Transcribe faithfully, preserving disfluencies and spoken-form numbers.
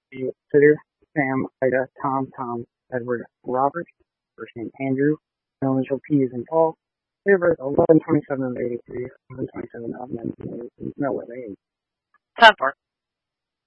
Sitter, Sam, Ida, Tom, Tom, Edward, Robert, first name Andrew, no initial P is in Paul, date of birth eleven twenty-seven of eighty-three, eleven twenty-seven of nineteen eighty-three, no way, Ten four.